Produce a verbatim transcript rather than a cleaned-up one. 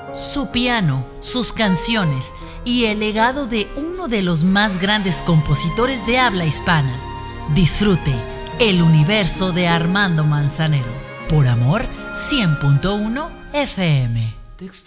Su piano, sus canciones y el legado de uno de los más grandes compositores de habla hispana. Disfrute El universo de Armando Manzanero por Amor cien punto uno F M.